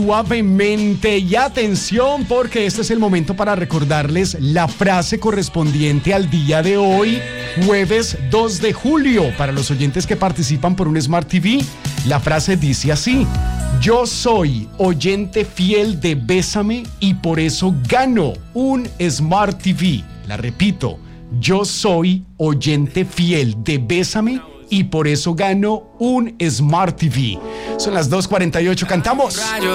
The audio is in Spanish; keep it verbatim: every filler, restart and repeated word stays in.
Suavemente y atención porque este es el momento para recordarles la frase correspondiente al día de hoy, jueves dos de julio. Para los oyentes que participan por un Smart T V, la frase dice así: yo soy oyente fiel de Bésame y por eso gano un Smart T V. La repito, yo soy oyente fiel de Bésame y por eso gano un Smart T V. Son las dos cuarenta y ocho, cantamos.